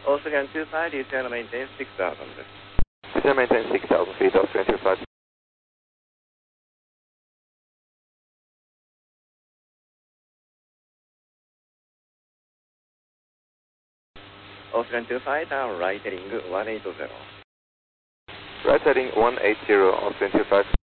Austrian 25, descend maintain 6,000. Descend maintain 6,000 feet, Austrian 25. Austrian 25, down right heading 180. Right heading 180, Austrian 25.